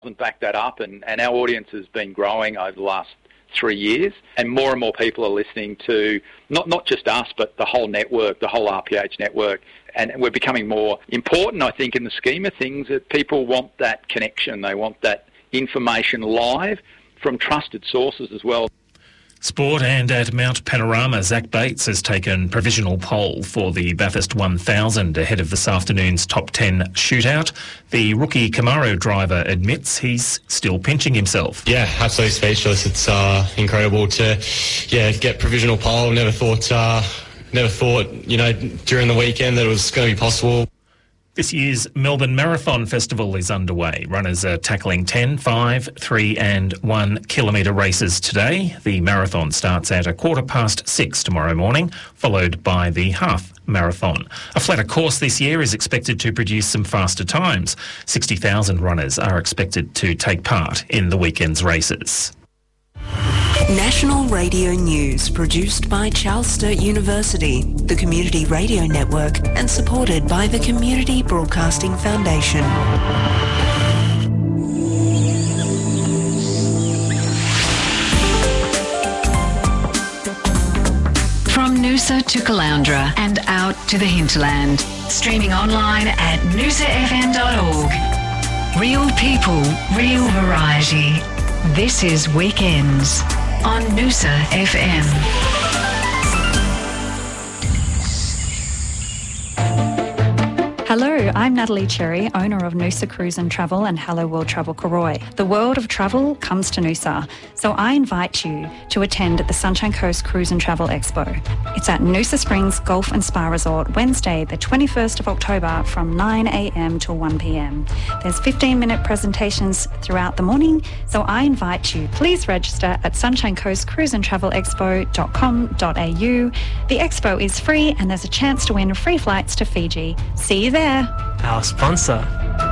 back that up, and our audience has been growing over the last 3 years, and more people are listening to not just us, but the whole network, the whole RPH network, and we're becoming more important, I think, in the scheme of things, that people want that connection. They want that information live from trusted sources as well. Sport, and at Mount Panorama, Zach Bates has taken provisional pole for the Bathurst 1000 ahead of this afternoon's top 10 shootout. The rookie Camaro driver admits he's still pinching himself. Yeah, absolutely speechless. It's incredible to get provisional pole. Never thought during the weekend that it was going to be possible. This year's Melbourne Marathon Festival is underway. Runners are tackling 10, 5, 3 and 1 kilometre races today. The marathon starts at 6:15 tomorrow morning, followed by the half marathon. A flatter course this year is expected to produce some faster times. 60,000 runners are expected to take part in the weekend's races. National Radio News, produced by Charles Sturt University, the Community Radio Network, and supported by the Community Broadcasting Foundation. From Noosa to Caloundra and out to the hinterland. Streaming online at noosafm.org. Real people, real variety. This is Weekends on Noosa FM. Hello, I'm Natalie Cherry, owner of Noosa Cruise and Travel and Hello World Travel Koroi. The world of travel comes to Noosa, so I invite you to attend the Sunshine Coast Cruise and Travel Expo. It's at Noosa Springs Golf and Spa Resort, Wednesday the 21st of October from 9 a.m. till 1 p.m. There's 15-minute presentations throughout the morning, so I invite you. Please register at sunshinecoastcruiseandtravelexpo.com.au. The expo is free and there's a chance to win free flights to Fiji. See you there. Our sponsor.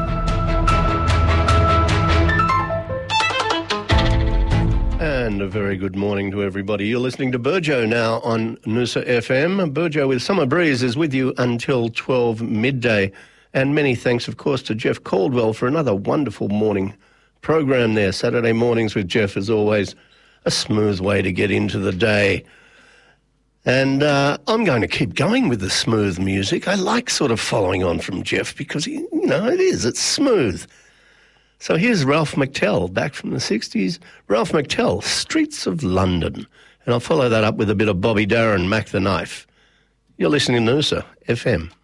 And a very good morning to everybody. You're listening to Burjo now on Noosa FM. Burjo with Summer Breeze is with you until 12 midday. And many thanks, of course, to Jeff Caldwell for another wonderful morning program there. Saturday mornings with Jeff is always a smooth way to get into the day. And I'm going to keep going with the smooth music. I like sort of following on from Jeff because, it's smooth. So here's Ralph McTell, back from the 60s. Ralph McTell, Streets of London. And I'll follow that up with a bit of Bobby Darin, Mac the Knife. You're listening to Noosa FM.